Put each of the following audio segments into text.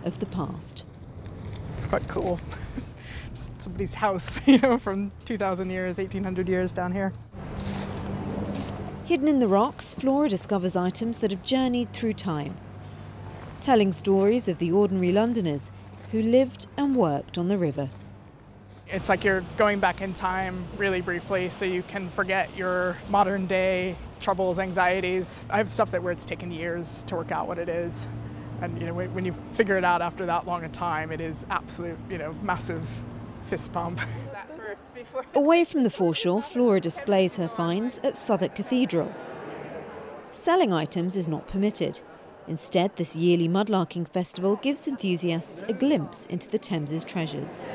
of the past. It's quite cool. Just somebody's house, from 2,000 years, 1,800 years down here. Hidden in the rocks, Flora discovers items that have journeyed through time, telling stories of the ordinary Londoners who lived and worked on the river. It's like you're going back in time really briefly so you can forget your modern day troubles, anxieties. I have stuff where it's taken years to work out what it is. And when you figure it out after that long a time, it is absolute, massive fist pump. Away from the foreshore, Flora displays her finds at Southwark Cathedral. Selling items is not permitted. Instead, this yearly mudlarking festival gives enthusiasts a glimpse into the Thames's treasures.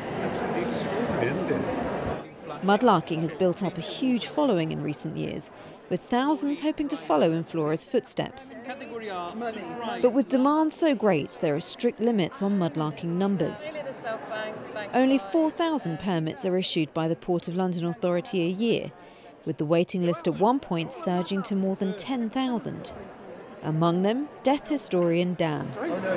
Mudlarking has built up a huge following in recent years, with thousands hoping to follow in Flora's footsteps. But with demand so great, there are strict limits on mudlarking numbers. Only 4,000 permits are issued by the Port of London Authority a year, with the waiting list at one point surging to more than 10,000. Among them, death historian Dan.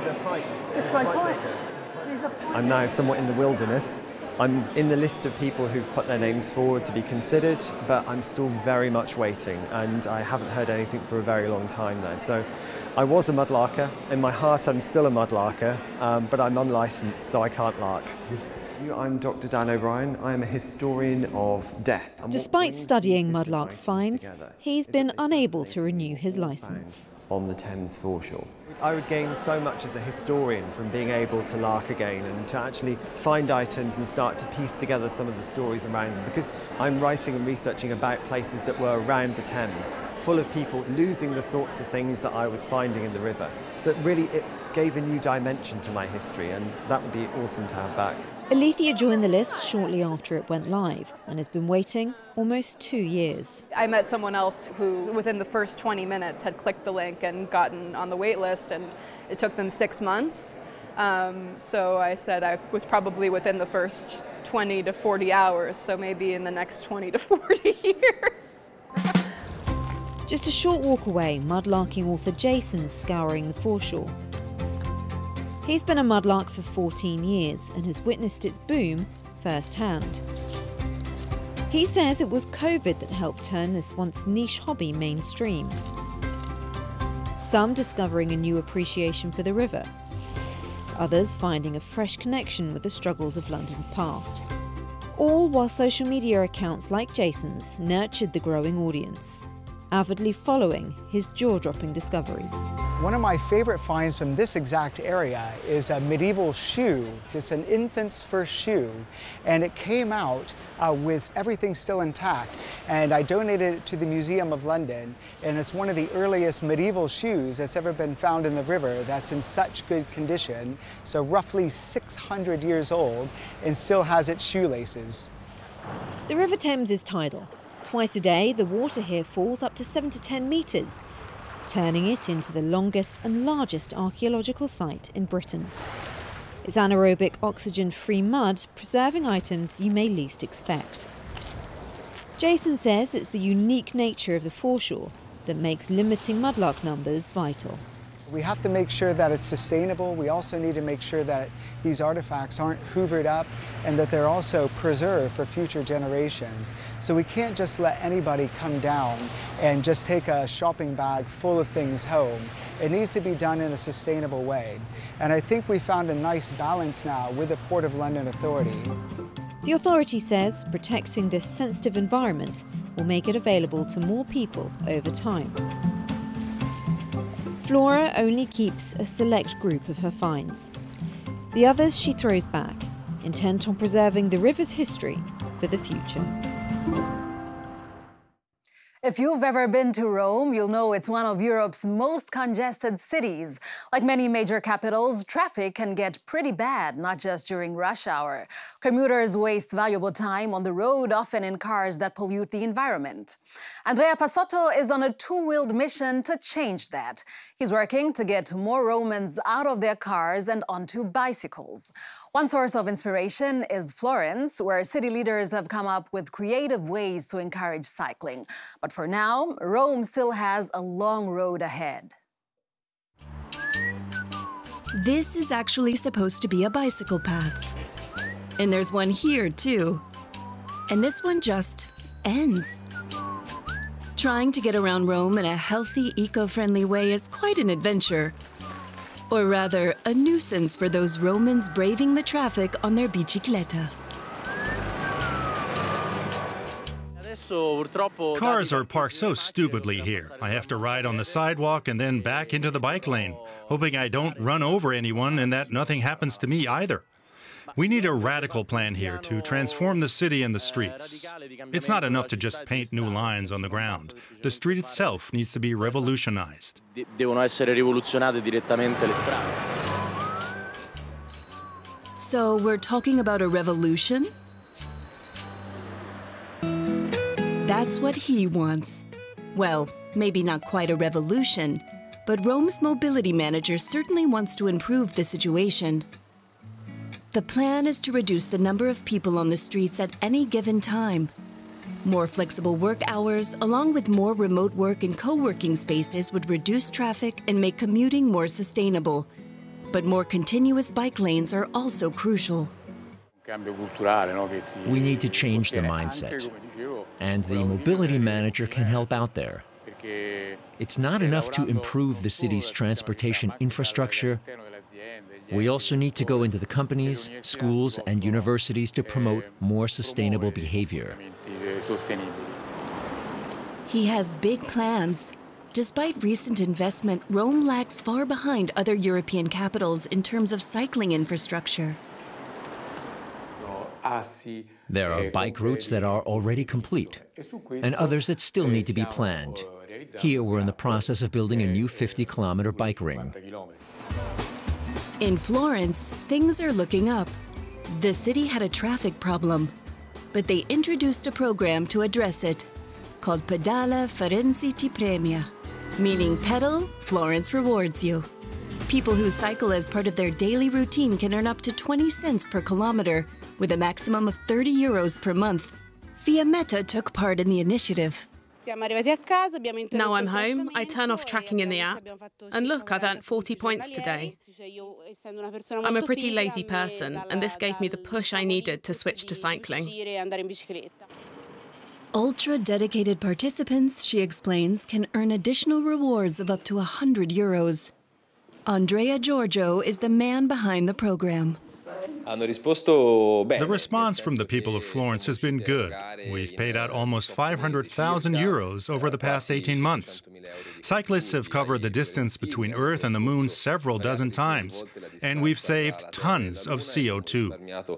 I'm now somewhat in the wilderness. I'm in the list of people who've put their names forward to be considered, but I'm still very much waiting, and I haven't heard anything for a very long time now. So I was a mudlarker. In my heart, I'm still a mudlarker, but I'm unlicensed, so I can't lark. I'm Dr. Dan O'Brien. I am a historian of death. Despite studying mudlarks' finds, he's been unable to renew his licence. On the Thames foreshore. I would gain so much as a historian from being able to lark again and to actually find items and start to piece together some of the stories around them, because I'm writing and researching about places that were around the Thames, full of people losing the sorts of things that I was finding in the river. So it gave a new dimension to my history, and that would be awesome to have back. Alethea joined the list shortly after it went live and has been waiting almost 2 years. I met someone else who, within the first 20 minutes, had clicked the link and gotten on the wait list, and it took them 6 months. So I said I was probably within the first 20 to 40 hours, so maybe in the next 20 to 40 years. Just a short walk away, mudlarking author Jason's scouring the foreshore. He's been a mudlark for 14 years and has witnessed its boom firsthand. He says it was COVID that helped turn this once niche hobby mainstream. Some discovering a new appreciation for the river, others finding a fresh connection with the struggles of London's past. All while social media accounts like Jason's nurtured the growing audience, avidly following his jaw-dropping discoveries. One of my favorite finds from this exact area is a medieval shoe. It's an infant's first shoe, and it came out with everything still intact. And I donated it to the Museum of London, and it's one of the earliest medieval shoes that's ever been found in the river that's in such good condition. So roughly 600 years old and still has its shoelaces. The River Thames is tidal. Twice a day, the water here falls up to 7 to 10 metres, turning it into the longest and largest archaeological site in Britain. It's anaerobic, oxygen-free mud, preserving items you may least expect. Jason says it's the unique nature of the foreshore that makes limiting mudlark numbers vital. We have to make sure that it's sustainable. We also need to make sure that these artifacts aren't hoovered up and that they're also preserved for future generations. So we can't just let anybody come down and just take a shopping bag full of things home. It needs to be done in a sustainable way. And I think we found a nice balance now with the Port of London Authority. The authority says protecting this sensitive environment will make it available to more people over time. Flora only keeps a select group of her finds. The others she throws back, intent on preserving the river's history for the future. If you've ever been to Rome, you'll know it's one of Europe's most congested cities. Like many major capitals, traffic can get pretty bad, not just during rush hour. Commuters waste valuable time on the road, often in cars that pollute the environment. Andrea Passotto is on a two-wheeled mission to change that. He's working to get more Romans out of their cars and onto bicycles. One source of inspiration is Florence, where city leaders have come up with creative ways to encourage cycling. But for now, Rome still has a long road ahead. This is actually supposed to be a bicycle path. And there's one here, too. And this one just ends. Trying to get around Rome in a healthy, eco-friendly way is quite an adventure. Or rather, a nuisance for those Romans braving the traffic on their bicicletta. Cars are parked so stupidly here. I have to ride on the sidewalk and then back into the bike lane, hoping I don't run over anyone and that nothing happens to me either. We need a radical plan here to transform the city and the streets. It's not enough to just paint new lines on the ground. The street itself needs to be revolutionized. So we're talking about a revolution? That's what he wants. Well, maybe not quite a revolution, but Rome's mobility manager certainly wants to improve the situation. The plan is to reduce the number of people on the streets at any given time. More flexible work hours, along with more remote work and co-working spaces, would reduce traffic and make commuting more sustainable. But more continuous bike lanes are also crucial. We need to change the mindset, and the mobility manager can help out there. It's not enough to improve the city's transportation infrastructure. We also need to go into the companies, schools, and universities to promote more sustainable behavior. He has big plans. Despite recent investment, Rome lags far behind other European capitals in terms of cycling infrastructure. There are bike routes that are already complete, and others that still need to be planned. Here, we're in the process of building a new 50-kilometer bike ring. In Florence, things are looking up. The city had a traffic problem, but they introduced a program to address it, called Pedala Firenze ti premia, meaning pedal, Florence rewards you. People who cycle as part of their daily routine can earn up to 20 cents per kilometer, with a maximum of 30 euros per month. Fiammetta took part in the initiative. Now I'm home, I turn off tracking in the app, and look, I've earned 40 points today. I'm a pretty lazy person, and this gave me the push I needed to switch to cycling. Ultra-dedicated participants, she explains, can earn additional rewards of up to 100 euros. Andrea Giorgio is the man behind the program. The response from the people of Florence has been good. We've paid out almost 500,000 euros over the past 18 months. Cyclists have covered the distance between Earth and the Moon several dozen times, and we've saved tons of CO2.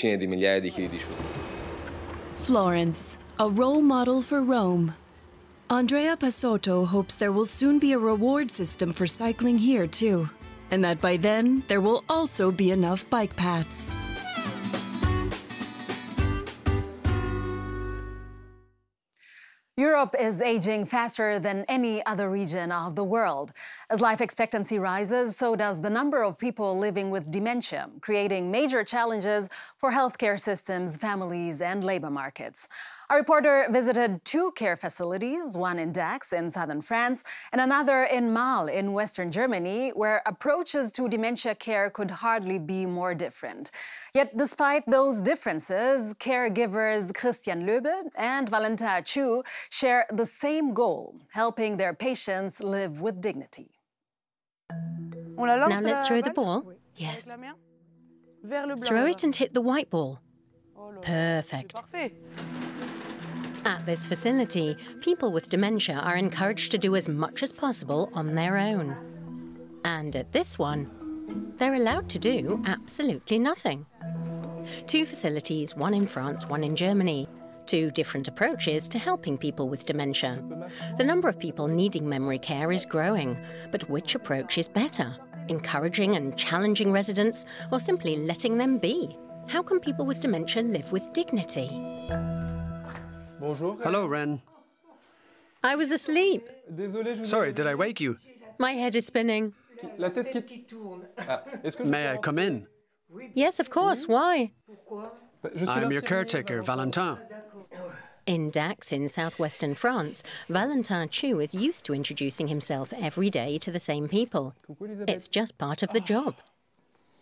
Florence, a role model for Rome. Andrea Pasotto hopes there will soon be a reward system for cycling here, too, and that by then there will also be enough bike paths. Europe is aging faster than any other region of the world. As life expectancy rises, so does the number of people living with dementia, creating major challenges for healthcare systems, families, and labor markets. Our reporter visited 2 care facilities, one in Dax in southern France and another in Marl in western Germany, where approaches to dementia care could hardly be more different. Yet despite those differences, caregivers Christian Löbel and Valentin Chu share the same goal, helping their patients live with dignity. Now let's throw the ball. Yes. Throw it and hit the white ball. Perfect. At this facility, people with dementia are encouraged to do as much as possible on their own. And at this one, they're allowed to do absolutely nothing. 2 facilities, one in France, one in Germany. 2 different approaches to helping people with dementia. The number of people needing memory care is growing, but which approach is better? Encouraging and challenging residents, or simply letting them be? How can people with dementia live with dignity? Hello, Ren. I was asleep. Sorry, did I wake you? My head is spinning. May I come in? Yes, of course. Why? I'm your caretaker, Valentin. In Dax, in southwestern France, Valentin Chu is used to introducing himself every day to the same people. It's just part of the job.